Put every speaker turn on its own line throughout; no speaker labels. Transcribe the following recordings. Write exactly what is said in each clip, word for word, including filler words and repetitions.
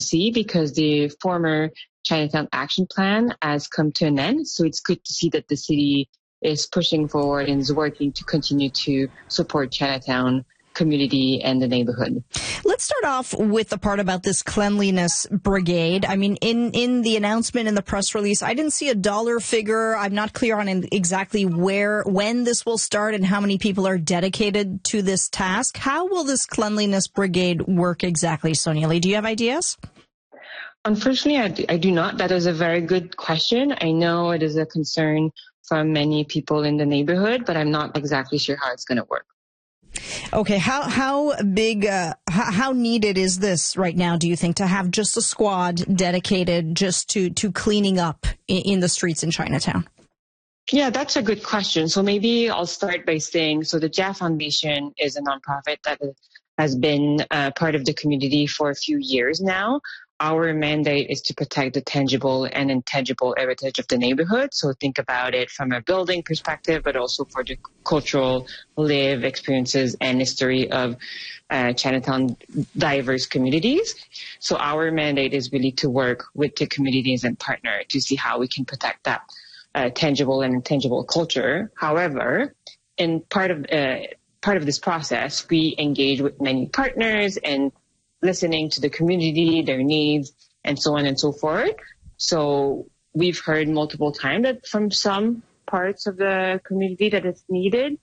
see because the former Chinatown Action Plan has come to an end. So it's good to see that the city is pushing forward and is working to continue to support Chinatown community and the neighborhood.
Let's start off with the part about this cleanliness brigade. I mean, in, in the announcement, in the press release, I didn't see a dollar figure. I'm not clear on exactly where, when this will start and how many people are dedicated to this task. How will this cleanliness brigade work exactly, Sonia Lee? Do you have ideas?
Unfortunately, I do, I do not. That is a very good question. I know it is a concern from many people in the neighborhood, but I'm not exactly sure how it's going to work.
Okay, how how big, uh, how, how needed is this right now, do you think, to have just a squad dedicated just to, to cleaning up in, in the streets in Chinatown?
Yeah, that's a good question. So maybe I'll start by saying, so the Jia Foundation is a nonprofit that has been uh, part of the community for a few years now. Our mandate is to protect the tangible and intangible heritage of the neighborhood. So think about it from a building perspective, but also for the cultural lived experiences and history of uh, Chinatown diverse communities. So our mandate is really to work with the communities and partner to see how we can protect that uh, tangible and intangible culture. However, in part of uh, part of this process, we engage with many partners and listening to the community, their needs, and so on and so forth. So we've heard multiple times that from some parts of the community that it's needed.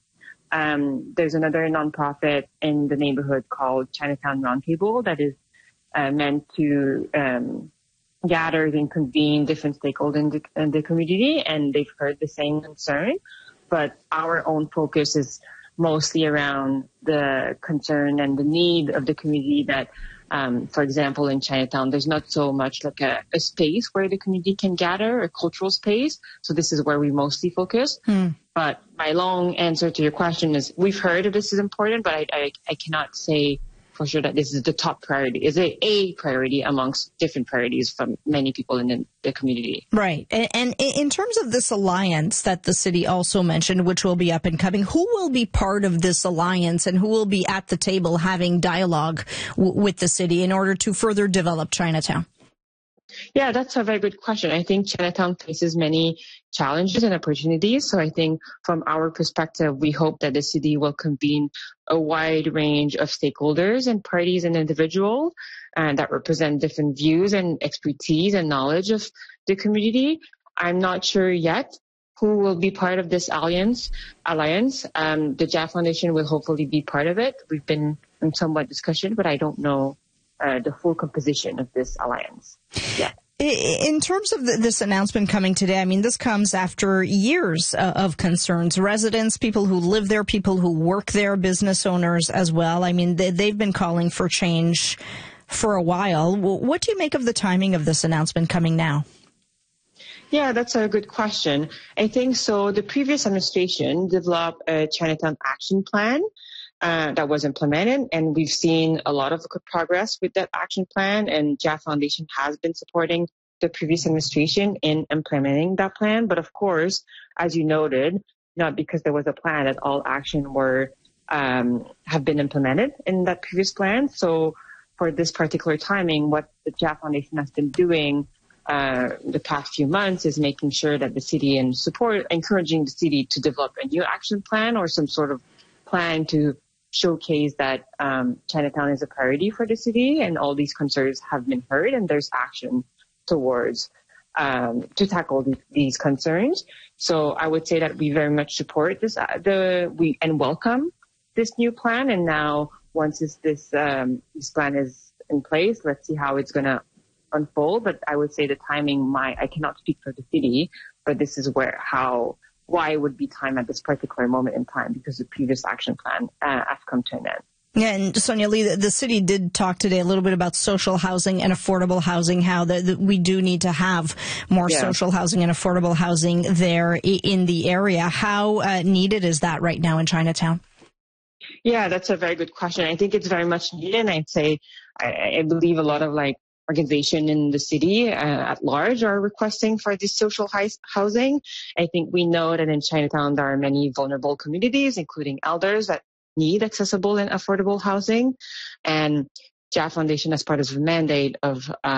Um, there's another nonprofit in the neighborhood called Chinatown Roundtable that is uh, meant to um, gather and convene different stakeholders in the, in the community, and they've heard the same concern. But our own focus is mostly around the concern and the need of the community that, um, for example, in Chinatown, there's not so much like a, a space where the community can gather, a cultural space. So this is where we mostly focus. Hmm. But my long answer to your question is we've heard that this is important, but I, I, I cannot say for sure that this is the top priority. Is it a priority amongst different priorities from many people in the, the community?
Right. And, and in terms of this alliance that the city also mentioned, which will be up and coming, who will be part of this alliance and who will be at the table having dialogue w- with the city in order to further develop Chinatown?
Yeah, that's a very good question. I think Chinatown faces many challenges and opportunities. So I think from our perspective, we hope that the city will convene a wide range of stakeholders and parties and individuals uh, that represent different views and expertise and knowledge of the community. I'm not sure yet who will be part of this alliance. Alliance. Um, the Jia Foundation will hopefully be part of it. We've been in somewhat discussion, but I don't know Uh, the full composition of this alliance. Yeah.
In terms of this announcement coming today, I mean, this comes after years of concerns. Residents, people who live there, people who work there, business owners as well. I mean, they've been calling for change for a while. What do you make of the timing of this announcement coming now?
Yeah, that's a good question. I think so. The previous administration developed a Chinatown Action Plan Uh, that was implemented, and we've seen a lot of good progress with that action plan, and Jia Foundation has been supporting the previous administration in implementing that plan. But of course, as you noted, not because there was a plan that all action were um, have been implemented in that previous plan. So for this particular timing, what the Jia Foundation has been doing uh, the past few months is making sure that the city and support, encouraging the city to develop a new action plan or some sort of plan to showcase that um, Chinatown is a priority for the city and all these concerns have been heard and there's action towards um, to tackle these, these concerns. So I would say that we very much support this uh, the we and welcome this new plan. And now once this this, um, this plan is in place, let's see how it's going to unfold. But I would say the timing might I cannot speak for the city, but this is where how. why it would be time at this particular moment in time because the previous action plan uh, has come to an end.
Yeah, and Sonia Lee, the, the city did talk today a little bit about social housing and affordable housing, how the, the, we do need to have more yeah. social housing and affordable housing there in the area. How uh, needed is that right now in Chinatown?
Yeah, that's a very good question. I think it's very much needed, and I'd say I, I believe a lot of like organization in the city uh, at large are requesting for this social housing. I think we know that in Chinatown there are many vulnerable communities, including elders, that need accessible and affordable housing. And J A F Foundation, as part of the mandate of